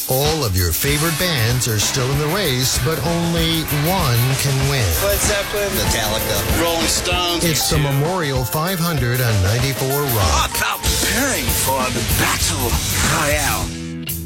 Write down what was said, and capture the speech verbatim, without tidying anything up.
All of your favorite bands are still in the race, but only one can win. Led Zeppelin, Metallica, Rolling Stones. It's the Memorial five hundred on ninety-four Rock. About preparing for the battle royale.